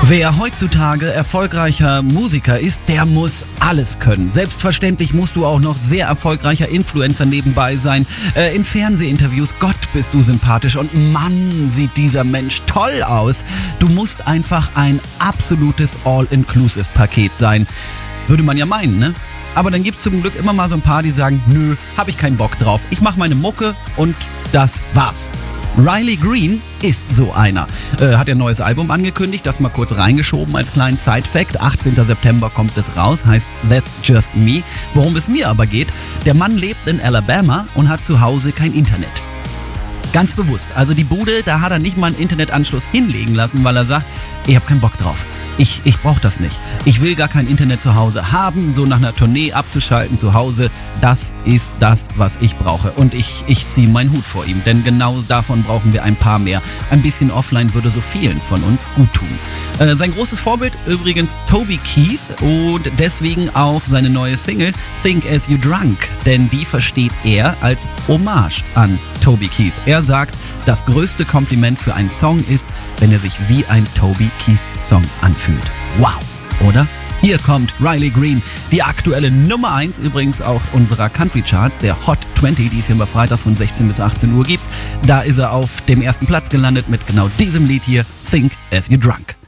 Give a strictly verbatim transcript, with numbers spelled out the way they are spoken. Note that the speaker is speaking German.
Wer heutzutage erfolgreicher Musiker ist, der muss alles können. Selbstverständlich musst du auch noch sehr erfolgreicher Influencer nebenbei sein. Äh, in Fernsehinterviews, Gott, bist du sympathisch und Mann, sieht dieser Mensch toll aus. Du musst einfach ein absolutes All-Inclusive-Paket sein. Würde man ja meinen, ne? Aber dann gibt's zum Glück immer mal so ein paar, die sagen, nö, hab ich keinen Bock drauf. Ich mach meine Mucke und das war's. Riley Green ist so einer. Äh, hat ihr neues Album angekündigt, das mal kurz reingeschoben als kleinen Side-Fact. achtzehnten September kommt es raus, heißt That's Just Me. Worum es mir aber geht, der Mann lebt in Alabama und hat zu Hause kein Internet. Ganz bewusst. Also die Bude, da hat er nicht mal einen Internetanschluss hinlegen lassen, weil er sagt, ich hab keinen Bock drauf. Ich, ich brauche das nicht. Ich will gar kein Internet zu Hause haben, so nach einer Tournee abzuschalten zu Hause. Das ist das, was ich brauche. Und ich, ich ziehe meinen Hut vor ihm, denn genau davon brauchen wir ein paar mehr. Ein bisschen offline würde so vielen von uns gut tun. Äh, sein großes Vorbild übrigens Toby Keith und deswegen auch seine neue Single Think As You Drunk, denn die versteht er als Hommage an Toby Keith. Er sagt, das größte Kompliment für einen Song ist, wenn er sich wie ein Toby Keith Song anfühlt. Wow, oder? Hier kommt Riley Green, die aktuelle Nummer eins übrigens auch unserer Country Charts, der Hot zwanzig, die es hier immer freitags von sechzehn bis achtzehn Uhr gibt. Da ist er auf dem ersten Platz gelandet mit genau diesem Lied hier, Think As You Drunk.